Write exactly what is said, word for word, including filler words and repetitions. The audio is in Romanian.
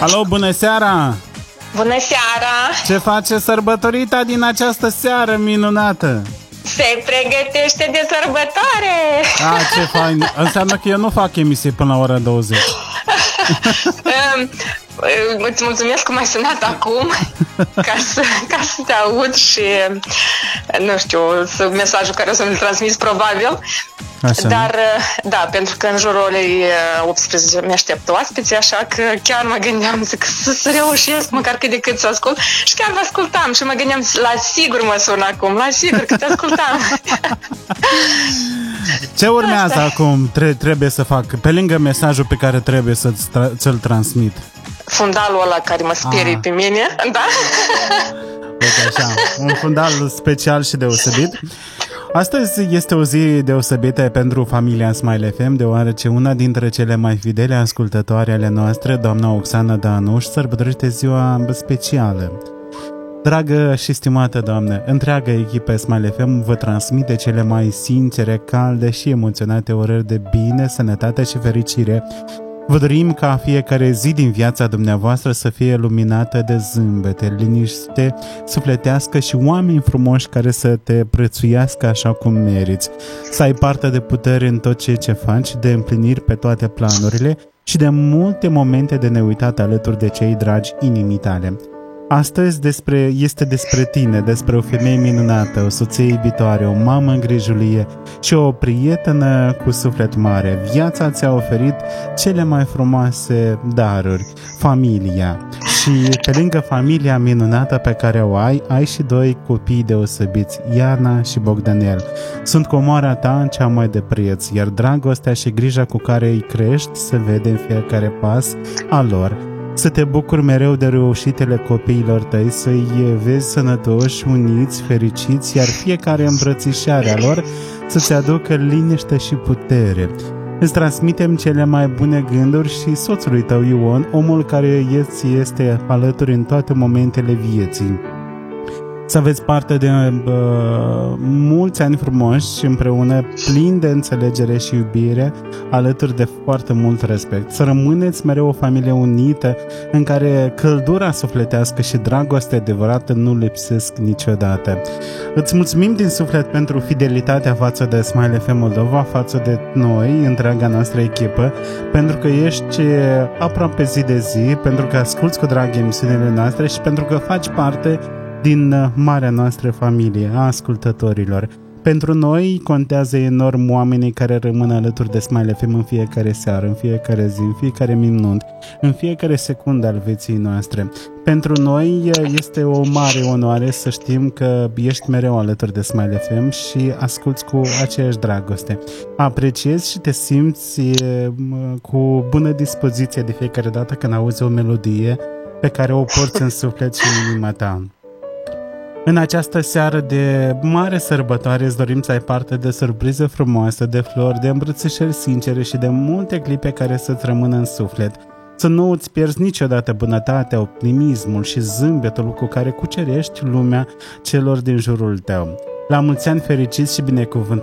Alo, bună seara! Bună seara! Ce face sărbătorita din această seară minunată? Se pregătește de sărbătoare! Ah, ce fain! Înseamnă că eu nu fac emisie până la ora douăzeci. Îți mulțumesc că m-ai sunat acum ca să, ca să te aud și, nu știu, mesajul care o să-mi transmis probabil. Așa. Dar, da, pentru că în jurul orei optsprezece mi-așteaptă oaspeții, așa că chiar mă gândeam zic, să, să reușesc măcar cât de cât să ascult. Și chiar vă ascultam și mă gândeam, la sigur mă sun acum, la sigur că te ascultam. Ce urmează Asta. acum? Tre- trebuie să fac, pe lângă mesajul pe care trebuie să tra- ți-l transmit. Fundalul ăla care mă sperie Ah. pe mine, da? Uite așa, un fundal special și deosebit. Astăzi este o zi deosebită pentru familia Smile F M, deoarece una dintre cele mai fidele ascultătoare ale noastre, doamna Oxana Danuș, sărbătorește ziua specială. Dragă și stimată doamnă, întreaga echipă Smile F M vă transmite cele mai sincere, calde și emoționate urări de bine, sănătate și fericire. Vă dorim ca fiecare zi din viața dumneavoastră să fie luminată de zâmbete, liniște sufletească și oameni frumoși care să te prețuiască așa cum meriți. Să ai parte de putere în tot ceea ce faci, de împliniri pe toate planurile și de multe momente de neuitat alături de cei dragi inimii tale. Astăzi despre, este despre tine, despre o femeie minunată, o soție iubitoare, o mamă îngrijulie și o prietenă cu suflet mare. Viața ți-a oferit cele mai frumoase daruri, familia. Și pe lângă familia minunată pe care o ai, ai și doi copii deosebiți, Iana și Bogdanel. Sunt comoara ta cea mai de preț, iar dragostea și grija cu care îi crești se vede în fiecare pas al lor. Să te bucuri mereu de reușitele copiilor tăi, să-i vezi sănătoși, uniți, fericiți, iar fiecare îmbrățișare a lor să-ți aducă liniște și putere. Îți transmitem cele mai bune gânduri și soțului tău Ion, omul care îți este alături în toate momentele vieții. Să aveți parte de uh, mulți ani frumoși împreună, plini de înțelegere și iubire, alături de foarte mult respect. Să rămâneți mereu o familie unită, în care căldura sufletească și dragostea adevărată nu lipsesc niciodată. Îți mulțumim din suflet pentru fidelitatea față de Smile F M Moldova, față de noi, întreaga noastră echipă, pentru că ești aproape zi de zi, pentru că asculți cu drag emisiunile noastre și pentru că faci parte din marea noastră familie a ascultătorilor. Pentru noi contează enorm oamenii care rămân alături de Smile F M în fiecare seară, în fiecare zi, în fiecare minut, în fiecare secundă al vieții noastre. Pentru noi este o mare onoare să știm că ești mereu alături de Smile F M și asculți cu aceeași dragoste. Apreciezi și te simți cu bună dispoziție de fiecare dată când auzi o melodie pe care o porți în suflet și în inima ta. În această seară de mare sărbătoare îți dorim să ai parte de surprize frumoase, de flori, de îmbrățișări sincere și de multe clipe care să-ți rămână în suflet. Să nu îți pierzi niciodată bunătatea, optimismul și zâmbetul cu care cucerești lumea celor din jurul tău. La mulți ani fericiți și binecuvântați!